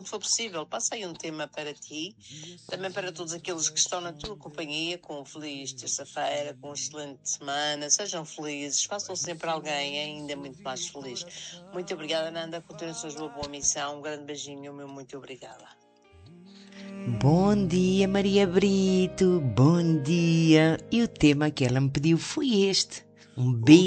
que for possível. Passa aí um tema para ti, também para todos aqueles que estão na tua companhia, com um feliz terça-feira, com uma excelente semana. Sejam felizes, façam sempre alguém ainda muito mais feliz. Muito obrigada, Nanda. Continuações de uma boa missão. Um grande beijinho, meu muito obrigada. Bom dia, Maria Brito, bom dia. E o tema que ela me pediu foi este. Um beijo.